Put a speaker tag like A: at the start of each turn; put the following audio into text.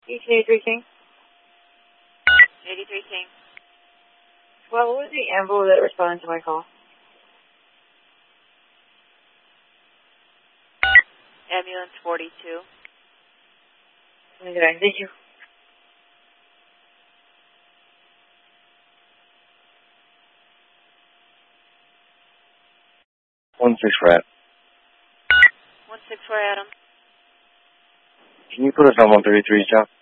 A: 83 King.
B: 83 King.
A: Well, what was the ambulance that responded to my call?
B: Ambulance 42.
A: Okay, thank you.
C: One six for Adam.
B: 164 Adam.
C: Can you put us on 133's job?